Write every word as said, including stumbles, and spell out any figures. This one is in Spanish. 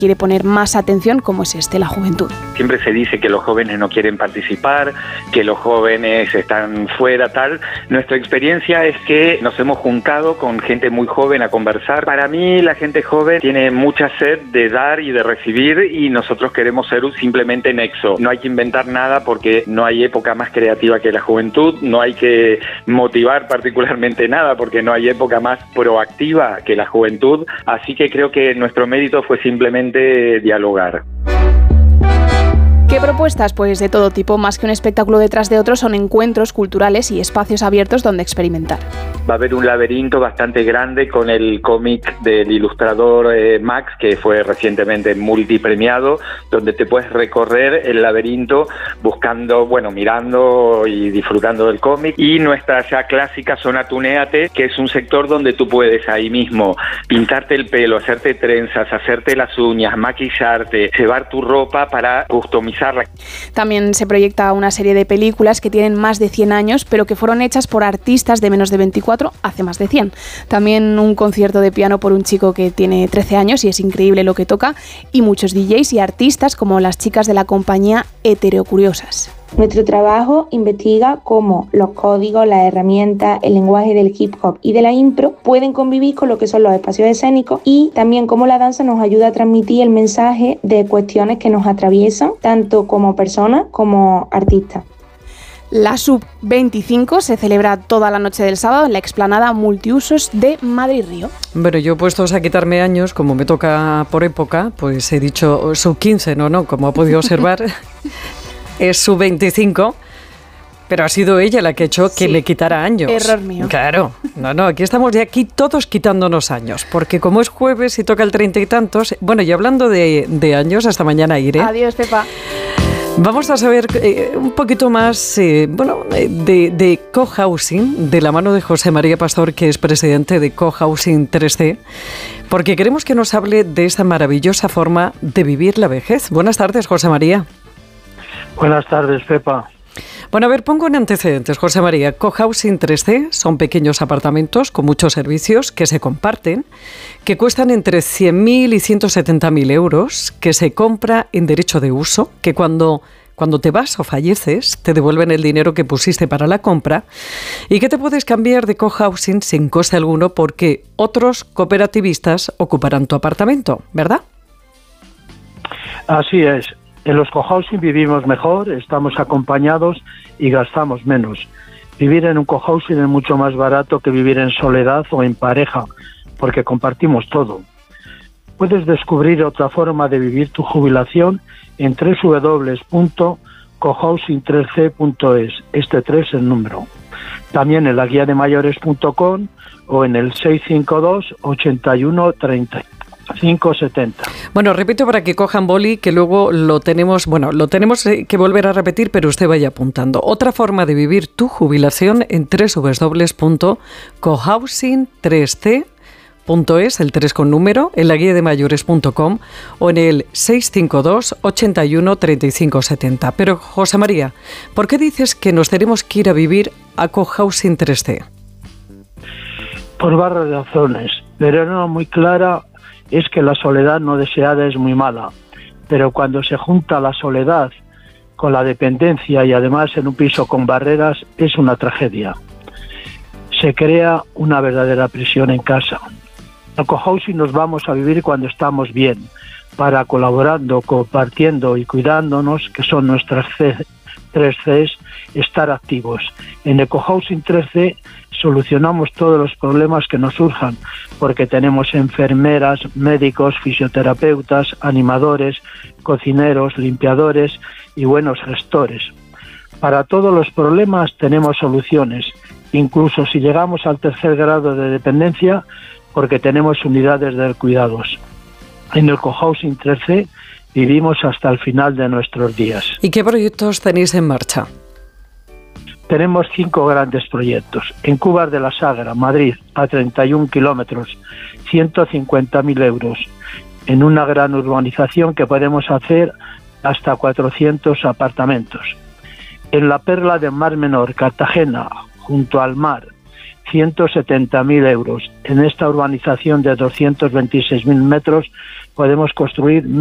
quiere poner más atención, como es este, la juventud. Siempre se dice que los jóvenes no quieren participar, que los jóvenes están fuera, tal. Nuestra experiencia es que nos hemos juntado con gente muy joven a conversar. Para mí, la gente joven tiene mucha sed de dar y de recibir, y nosotros queremos ser simplemente nexo. No hay que inventar nada porque no hay época más creativa que la juventud, no hay que motivar particularmente nada porque no hay época más proactiva que la juventud, así que creo que nuestro mérito fue simplemente dialogar. ¿Qué propuestas? Pues de todo tipo, más que un espectáculo detrás de otro, son encuentros culturales y espacios abiertos donde experimentar. Va a haber un laberinto bastante grande con el cómic del ilustrador eh, Max, que fue recientemente multipremiado, donde te puedes recorrer el laberinto buscando, bueno, mirando y disfrutando del cómic. Y nuestra ya clásica zona Tunéate, que es un sector donde tú puedes ahí mismo pintarte el pelo, hacerte trenzas, hacerte las uñas, maquillarte, llevar tu ropa para customizar. También se proyecta una serie de películas que tienen más de cien años, pero que fueron hechas por artistas de menos de veinticuatro hace más de cien. También un concierto de piano por un chico que tiene trece años y es increíble lo que toca, y muchos D Js y artistas como las chicas de la compañía Heterocuriosas. Nuestro trabajo investiga cómo los códigos, las herramientas, el lenguaje del hip hop y de la impro pueden convivir con lo que son los espacios escénicos, y también cómo la danza nos ayuda a transmitir el mensaje de cuestiones que nos atraviesan, tanto como personas como artistas. La sub veinticinco se celebra toda la noche del sábado en la explanada multiusos de Madrid Río. Bueno, yo puestos a quitarme años, como me toca por época, pues he dicho sub quince, no, no, como ha podido observar... Es sub veinticinco, pero ha sido ella la que ha hecho que sí, me quitara años. Error mío. Claro, no, no, aquí estamos ya aquí todos quitándonos años, porque como es jueves y toca el treinta y tantos, bueno, y hablando de, de años, hasta mañana iré. Adiós, Pepa. Vamos a saber eh, un poquito más eh, bueno, de, de cohousing, de la mano de José María Pastor, que es presidente de Cohousing tres C, porque queremos que nos hable de esta maravillosa forma de vivir la vejez. Buenas tardes, José María. Buenas tardes, Pepa. Bueno, a ver, pongo en antecedentes, José María. Cohousing tres C son pequeños apartamentos con muchos servicios que se comparten, que cuestan entre cien mil y ciento setenta mil euros, que se compra en derecho de uso, que cuando, cuando te vas o falleces te devuelven el dinero que pusiste para la compra, y que te puedes cambiar de cohousing sin coste alguno porque otros cooperativistas ocuparán tu apartamento, ¿verdad? Así es. En los cohousing vivimos mejor, estamos acompañados y gastamos menos. Vivir en un cohousing es mucho más barato que vivir en soledad o en pareja, porque compartimos todo. Puedes descubrir otra forma de vivir tu jubilación en doble u doble u doble u punto cohousing tres c punto es, este tres en número. También en la guía de mayores punto com o en el seis cinco dos, ochenta y uno, treinta. cinco setenta. Bueno, repito para que cojan boli, que luego lo tenemos, bueno, lo tenemos que volver a repetir, pero usted vaya apuntando. Otra forma de vivir tu jubilación en doble u doble u doble u punto cohousing tres c punto es, el tres con número, en la guía de mayores punto com o en el seis cinco dos, ochenta y uno, treinta y cinco setenta. Pero, José María, ¿por qué dices que nos tenemos que ir a vivir a Cohousing tres C? Por varias razones, pero no muy clara. Es que la soledad no deseada es muy mala, pero cuando se junta la soledad con la dependencia y además en un piso con barreras, es una tragedia. Se crea una verdadera prisión en casa. En cohousing nos vamos a vivir cuando estamos bien, para colaborando, compartiendo y cuidándonos, que son nuestras tres Cs, estar activos. En el Cohousing tres C solucionamos todos los problemas que nos surjan, porque tenemos enfermeras, médicos, fisioterapeutas, animadores, cocineros, limpiadores y buenos gestores. Para todos los problemas tenemos soluciones, incluso si llegamos al tercer grado de dependencia, porque tenemos unidades de cuidados. En el Cohousing tres C vivimos hasta el final de nuestros días. ¿Y qué proyectos tenéis en marcha? Tenemos cinco grandes proyectos. En Cubas de la Sagra, Madrid, a treinta y un kilómetros, ciento cincuenta mil euros. En una gran urbanización que podemos hacer hasta cuatrocientos apartamentos. En la Perla del Mar Menor, Cartagena, junto al mar, ciento setenta mil euros. En esta urbanización de doscientos veintiséis mil metros podemos construir